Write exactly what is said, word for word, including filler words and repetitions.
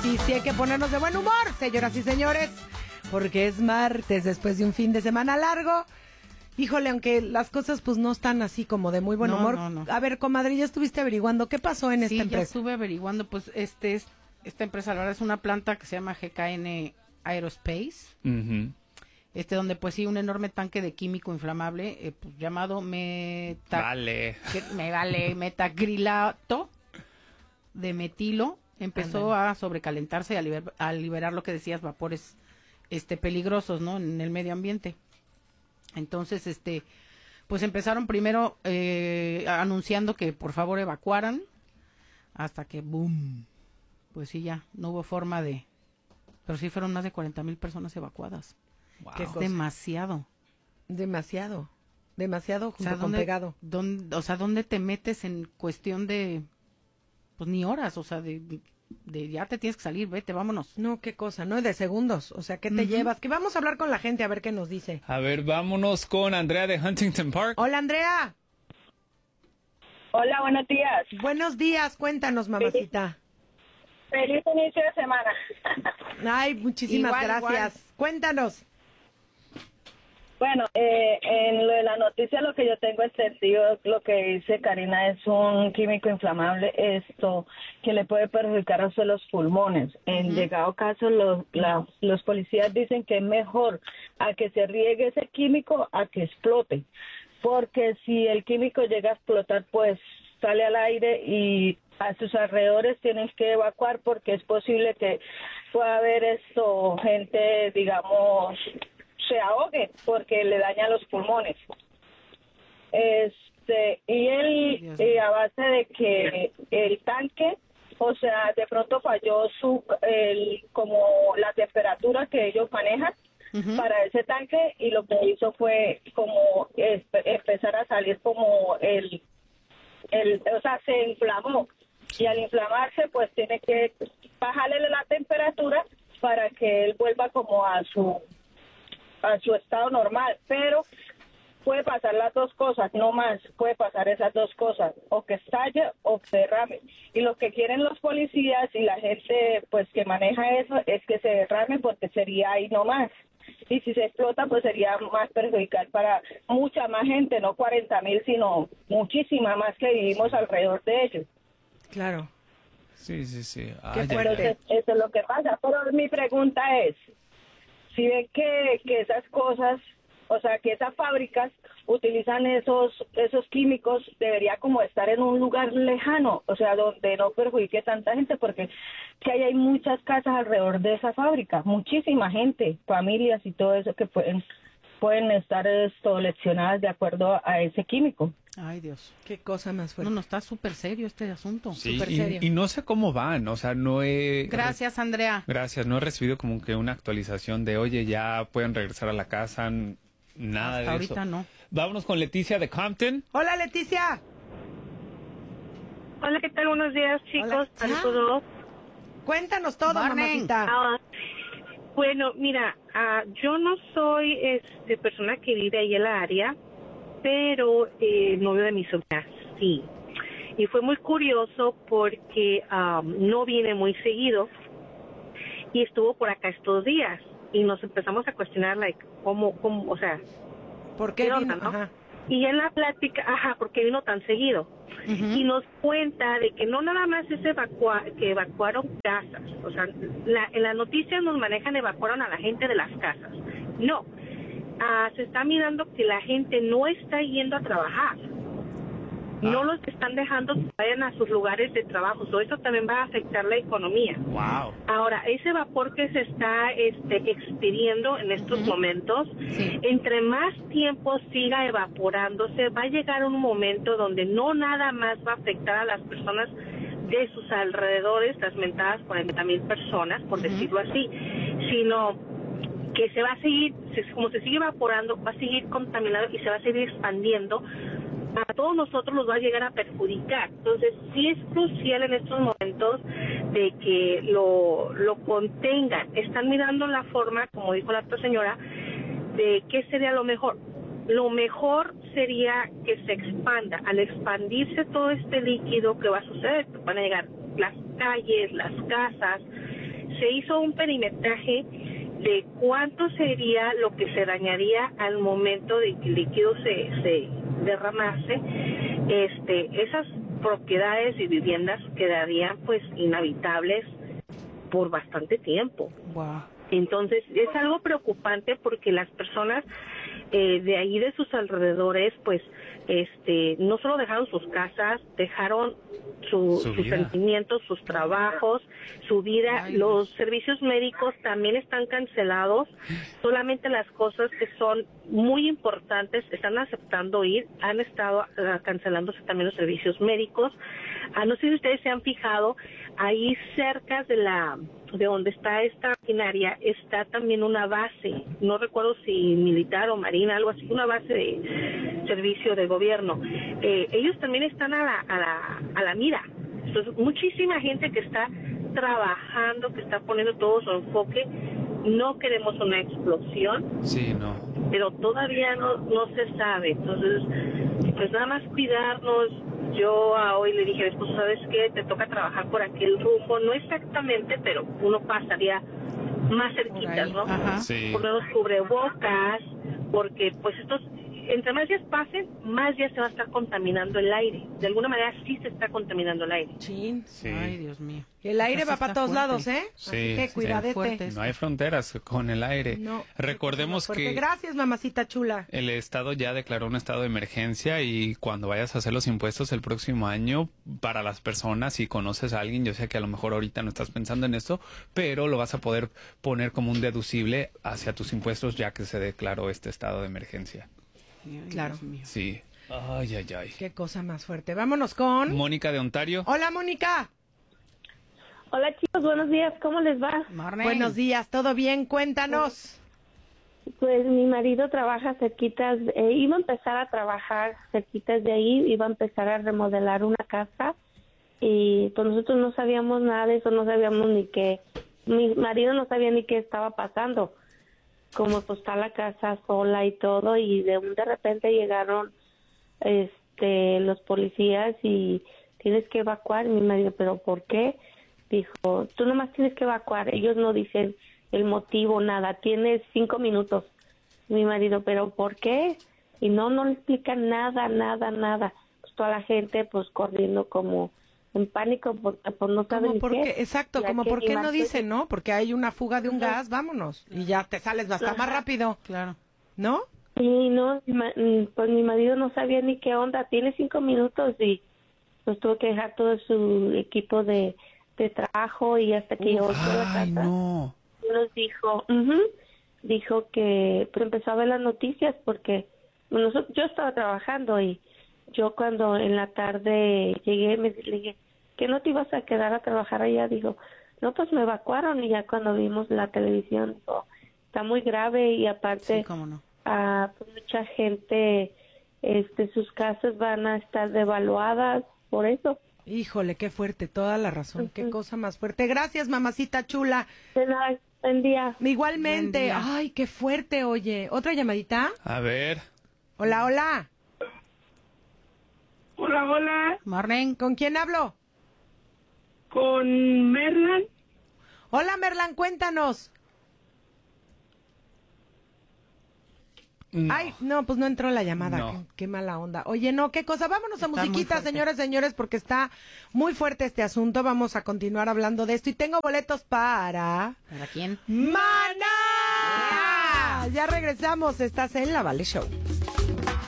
y sí hay que ponernos de buen humor, señoras y señores, porque es martes después de un fin de semana largo. Híjole, aunque las cosas pues no están así como de muy buen no, humor. No, no. A ver, comadre, ya estuviste averiguando qué pasó en sí, esta empresa. Sí, ya estuve averiguando, pues este es, esta empresa, la verdad, es una planta que se llama G K N Aerospace. Uh-huh. Este, donde pues sí, un enorme tanque de químico inflamable, eh, pues, llamado meta... Vale. Que, me vale, metacrilato de metilo, empezó Andale. a sobrecalentarse y a, liber, a liberar lo que decías, vapores este peligrosos, ¿no? En el medio ambiente. Entonces, este, pues empezaron primero eh, anunciando que por favor evacuaran, hasta que boom, pues sí, ya, no hubo forma de... Pero sí fueron más de cuarenta mil personas evacuadas. Wow. Que es demasiado. Demasiado. Demasiado junto o sea, con ¿dónde, pegado. Dónde, o sea, ¿dónde te metes en cuestión de, pues ni horas? O sea, de, de ya te tienes que salir, vete, vámonos. No, qué cosa, no de segundos. O sea, ¿qué te uh-huh. llevas? Que vamos a hablar con la gente a ver qué nos dice. A ver, vámonos con Andrea de Huntington Park. Hola, Andrea. Hola, buenos días. Buenos días, cuéntanos, mamacita. Feliz inicio de semana. Ay, muchísimas igual, gracias. Igual. Cuéntanos. Bueno, eh, en lo de la noticia lo que yo tengo entendido, lo que dice Karina, es un químico inflamable, esto que le puede perjudicar a usted los pulmones. En uh-huh. llegado caso, los, la, los policías dicen que es mejor a que se riegue ese químico a que explote, porque si el químico llega a explotar, pues sale al aire y a sus alrededores tienen que evacuar, porque es posible que pueda haber esto, gente, digamos, se ahogue porque le daña los pulmones. Este, y él, eh, a base de que el tanque, o sea, de pronto falló su, el, como la temperatura que ellos manejan uh-huh. para ese tanque, y lo que hizo fue como es, empezar a salir como el, el, o sea, se inflamó. Y al inflamarse, pues tiene que bajarle la temperatura para que él vuelva como a su a su estado normal, pero puede pasar las dos cosas, no más, puede pasar esas dos cosas, o que estalle o que derrame. Y lo que quieren los policías y la gente pues que maneja eso es que se derrame, porque sería ahí no más. Y si se explota, pues sería más perjudicial para mucha más gente, no cuarenta mil, sino muchísima más que vivimos alrededor de ellos. Claro. Sí, sí, sí. Ah, Qué Pero eso, eso es lo que pasa. Pero mi pregunta es, si ven que, que esas cosas, o sea, que esas fábricas utilizan esos esos químicos, debería como estar en un lugar lejano, o sea, donde no perjudique tanta gente, porque que hay, hay muchas casas alrededor de esa fábrica, muchísima gente, familias y todo eso que pueden pueden estar esto leccionadas de acuerdo a ese químico. Ay, Dios. Qué cosa más fuerte. No, no, está súper serio este asunto. Sí, súper y, serio. Y no sé cómo van, o sea, no he... Gracias, Andrea. Gracias, no he recibido como que una actualización de, oye, ya pueden regresar a la casa, nada Hasta de ahorita eso. no. Vámonos con Leticia de Compton. Hola, Leticia. Hola, ¿qué tal? Buenos días, chicos. Saludos. Cuéntanos todo, Barney. mamacita. Ah, bueno, mira, uh, yo no soy este persona que vive ahí en la área, pero eh, el novio de mi sobrina sí. Y fue muy curioso porque um, no viene muy seguido y estuvo por acá estos días y nos empezamos a cuestionar, like, cómo, cómo, o sea, ¿por qué, qué vino? onda, ¿no? Ajá. Y en la plática, ajá, porque vino tan seguido. Uh-huh. Y nos cuenta de que no nada más es evacua que evacuaron casas, o sea, la, en las noticias nos manejan evacuaron a la gente de las casas. No, uh, se está mirando que la gente no está yendo a trabajar. Ah. No los están dejando que vayan a sus lugares de trabajo. Todo eso también va a afectar la economía. Wow. Ahora, ese vapor que se está este, expidiendo en estos uh-huh. momentos, sí. entre más tiempo siga evaporándose, va a llegar un momento donde no nada más va a afectar a las personas de sus alrededores, las mentadas cuarenta mil personas, por uh-huh. decirlo así, sino que se va a seguir, como se sigue evaporando, va a seguir contaminado y se va a seguir expandiendo. A todos nosotros nos va a llegar a perjudicar. Entonces sí es crucial en estos momentos de que lo, lo contengan. Están mirando la forma, como dijo la otra señora, de qué sería lo mejor. Lo mejor sería que se expanda. Al expandirse todo este líquido, que va a suceder, van a llegar las calles, las casas, se hizo un perimetraje de cuánto sería lo que se dañaría al momento de que el líquido se, se derramase. Este, esas propiedades y viviendas quedarían pues inhabitables por bastante tiempo. Wow. Entonces es algo preocupante porque las personas eh, de ahí de sus alrededores pues este no solo dejaron sus casas, dejaron su, Su sus vida. sentimientos, sus trabajos, su vida. Ay, Los Dios. servicios médicos también están cancelados. Solamente las cosas que son muy importantes están aceptando ir. Han estado uh, cancelándose también los servicios médicos. Ah, no sé si ustedes se han fijado, ahí cerca de la de donde está esta maquinaria está también una base, no recuerdo si militar o marina, algo así, una base de servicio de gobierno. Eh, ellos también están a la, a la, a la mira. Entonces, muchísima gente que está trabajando, que está poniendo todo su enfoque. No queremos una explosión, Sí, no. pero todavía no, no se sabe. Entonces, pues nada más cuidarnos. Yo a hoy le dije, pues ¿sabes qué? Te toca trabajar por aquel rumbo, no exactamente, pero uno pasaría más cerquitas, ahí, ¿no? ajá. Sí. Ponernos cubrebocas, porque pues estos, entre más días pasen, más días se va a estar contaminando el aire. De alguna manera sí se está contaminando el aire. Chin. Sí. Ay, Dios mío. El aire Eso va para está todos fuerte. lados, ¿eh? Sí, Así que sí. cuidadete. Fuerte. No hay fronteras con el aire. No, Recordemos fuerte. que Gracias, mamacita chula. el Estado ya declaró un estado de emergencia y cuando vayas a hacer los impuestos el próximo año, para las personas, si conoces a alguien, yo sé que a lo mejor ahorita no estás pensando en esto, pero lo vas a poder poner como un deducible hacia tus impuestos ya que se declaró este estado de emergencia. Ay, Claro. Dios mío. Sí. Ay, ay, ay. Qué cosa más fuerte. Vámonos con... Mónica de Ontario. Hola, Mónica. Hola chicos, buenos días, ¿cómo les va? Morning. Buenos días, ¿todo bien? Cuéntanos. Pues mi marido trabaja cerquitas, eh, iba a empezar a trabajar cerquitas de ahí, iba a empezar a remodelar una casa y pues nosotros no sabíamos nada de eso, no sabíamos ni qué, mi marido no sabía ni qué estaba pasando, como pues está la casa sola y todo y de un de repente llegaron este los policías y tienes que evacuar, mi marido, ¿pero por qué? Dijo, tú nomás tienes que evacuar, ellos no dicen el motivo, nada, tienes cinco minutos. Mi marido, ¿pero por qué? Y no, no le explican nada, nada, nada. Pues toda la gente, pues, corriendo como en pánico, porque pues no saben Como ni porque, qué. exacto, Ya como que por mi qué no marido- dicen, ¿no? Porque hay una fuga de un gas, vámonos. Y ya te sales bastante más Ajá. rápido, Claro. ¿no? Y no, mi ma- mm, pues mi marido no sabía ni qué onda, tiene cinco minutos y pues tuvo que dejar todo su equipo de, de trabajo y hasta que llegó a la Ay, casa. no. Nos dijo, ujú, dijo que pues empezó a ver las noticias porque nosotros, yo estaba trabajando y yo cuando en la tarde llegué me le dije, ¿que no te ibas a quedar a trabajar allá? Dijo, no, pues me evacuaron y ya cuando vimos la televisión, dijo, está muy grave y aparte Sí, cómo no. ah, pues mucha gente, este, sus casas van a estar devaluadas por eso. Híjole, qué fuerte, toda la razón, qué Ujú. cosa más fuerte. Gracias, mamacita chula. De nada, buen día. Igualmente, Buen día. ay, qué fuerte, oye. ¿Otra llamadita? A ver. Hola, hola. Hola, hola, Morning. ¿Con quién hablo? con Merlan. Hola, Merlan, cuéntanos. No. Ay, no, pues no entró la llamada. No. Qué, qué mala onda. Oye, no, qué cosa. Vámonos a Está muy musiquita, fuerte. señores, señores, porque está muy fuerte este asunto. Vamos a continuar hablando de esto. Y tengo boletos para... ¿Para quién? ¡Maná! Ya regresamos. Estás en La Vale Show.